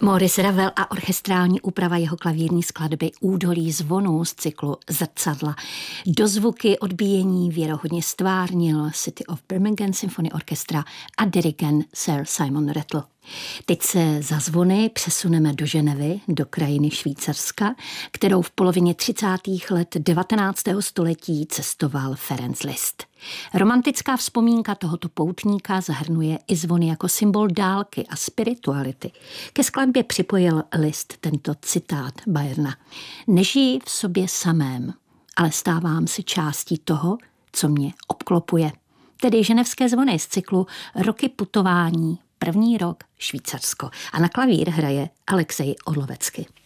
Maurice Ravel a orchestrální úprava jeho klavírní skladby Údolí zvonů z cyklu Zrcadla. Dozvuky odbíjení věrohodně stvárnil City of Birmingham Symphony Orchestra a dirigent Sir Simon Rattle. Teď se za zvony přesuneme do Ženevy, do krajiny Švýcarska, kterou v polovině 30. let 19. století cestoval Ferenc Liszt. Romantická vzpomínka tohoto poutníka zahrnuje i zvony jako symbol dálky a spirituality. Ke skladbě připojil Liszt tento citát Bayerna. Nežiji v sobě samém, ale stávám se částí toho, co mě obklopuje. Tedy ženevské zvony z cyklu Roky putování, první rok Švýcarsko. A na klavír hraje Alexej Orlovecky.